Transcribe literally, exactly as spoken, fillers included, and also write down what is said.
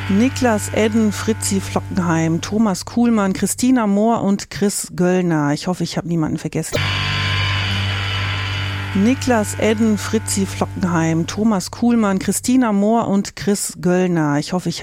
Niklas Edden, Fritzi Flockenheim, Thomas Kuhlmann, Christina Mohr und Chris Göllner. Ich hoffe, ich habe niemanden vergessen. Niklas Edden, Fritzi Flockenheim, Thomas Kuhlmann, Christina Mohr und Chris Göllner. Ich hoffe, ich